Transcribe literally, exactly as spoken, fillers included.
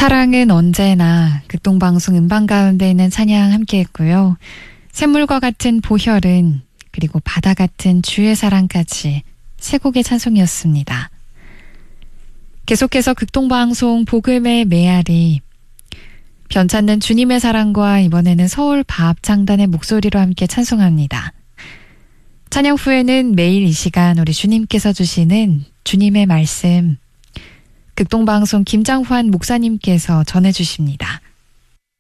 사랑은 언제나 극동방송 음반 가운데 있는 찬양 함께 했고요. 샘물과 같은 보혈은 그리고 바다 같은 주의 사랑까지 세 곡의 찬송이었습니다. 계속해서 극동방송 복음의 메아리 변찮는 주님의 사랑과 이번에는 서울 바합창단의 목소리로 함께 찬송합니다. 찬양 후에는 매일 이 시간 우리 주님께서 주시는 주님의 말씀 극동방송 김장환 목사님께서 전해주십니다.